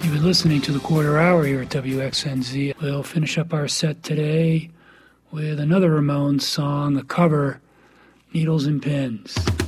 You've been listening to the Quarter Hour here at WXNZ. We'll finish up our set today with another Ramones song, a cover, Needles and Pins.